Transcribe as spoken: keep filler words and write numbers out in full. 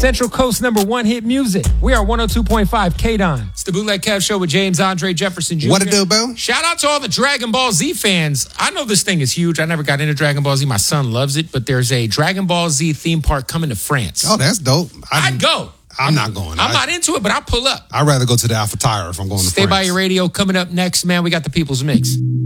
Central Coast number one hit music. We are one oh two point five K-Don. It's the Bootleg Kev Show with James Andre Jefferson Junior What it do, boo? Shout out to all the Dragon Ball Z fans. I know this thing is huge. I never got into Dragon Ball Z. My son loves it, but there's a Dragon Ball Z theme park coming to France. Oh, that's dope. I'd, I'd go. I'm not going. I'm I, not into it, but I'll pull up. I'd rather go to the Alpha Tire if I'm going to Stay France. by your radio. Coming up next, man, we got the People's Mix.